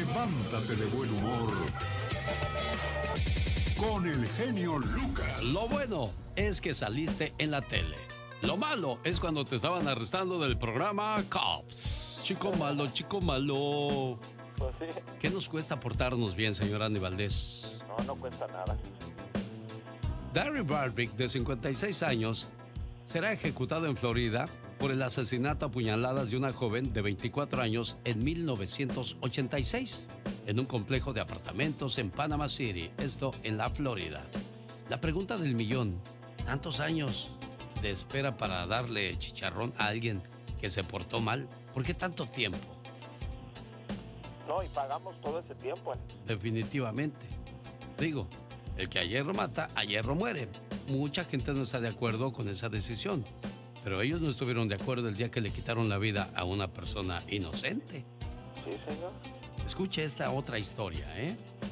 levántate de buen humor con el genio Lucas. Lo bueno es que saliste en la tele. Lo malo es cuando te estaban arrestando del programa Cops. Chico malo, chico malo. Pues sí. ¿Qué nos cuesta portarnos bien, señor Andy Valdés? No cuesta nada. Darry Barbic, de 56 años, será ejecutado en Florida por el asesinato a puñaladas de una joven de 24 años en 1986, en un complejo de apartamentos en Panama City, esto en la Florida. La pregunta del millón: ¿tantos años de espera para darle chicharrón a alguien que se portó mal? ¿Por qué tanto tiempo? No, y pagamos todo ese tiempo. Definitivamente. Digo, el que a hierro mata, a hierro muere. Mucha gente no está de acuerdo con esa decisión, pero ellos no estuvieron de acuerdo el día que le quitaron la vida a una persona inocente. Sí, señor. Escuche esta otra historia, ¿eh?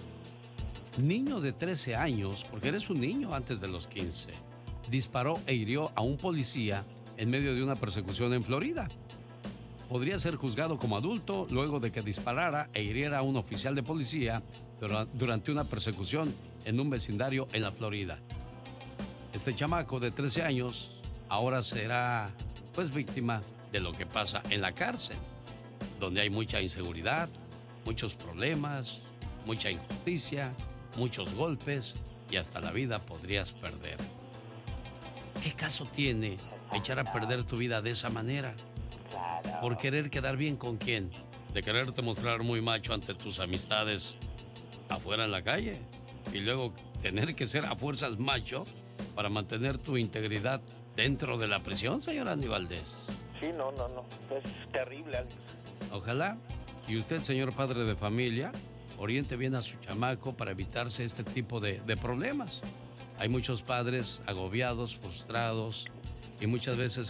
Niño de 13 años, porque eres un niño antes de los 15, disparó e hirió a un policía en medio de una persecución en Florida. Podría ser juzgado como adulto luego de que disparara e hiriera a un oficial de policía durante una persecución en un vecindario en la Florida. Este chamaco de 13 años ahora será, pues, víctima de lo que pasa en la cárcel, donde hay mucha inseguridad, muchos problemas, mucha injusticia, muchos golpes y hasta la vida podrías perder. ¿Qué caso tiene echar a perder tu vida de esa manera? Claro. ¿Por querer quedar bien con quién? ¿De quererte mostrar muy macho ante tus amistades afuera en la calle? Y luego tener que ser a fuerzas macho para mantener tu integridad dentro de la prisión, señor Andy Valdés. Sí, no. Es terrible, Alex. Ojalá y usted, señor padre de familia, oriente bien a su chamaco para evitarse este tipo de problemas. Hay muchos padres agobiados, frustrados y muchas veces